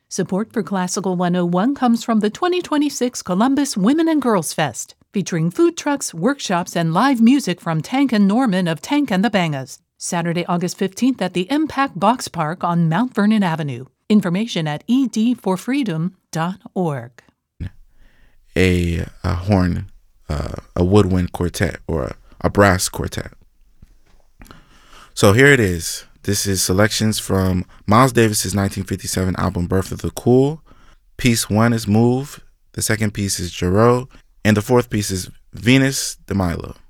Support for Classical 101 comes from the 2026 Columbus Women and Girls Fest, featuring food trucks, workshops, and live music from Tank and Norman of Tank and the Bangas. Saturday, August 15th at the Impact Box Park on Mount Vernon Avenue. Information at edforfreedom.org. A horn, a woodwind quartet, or a brass quartet. So here it is. This is selections from Miles Davis's 1957 album Birth of the Cool. Piece 1 is Move. The second piece is Giro. And the fourth piece is Venus de Milo.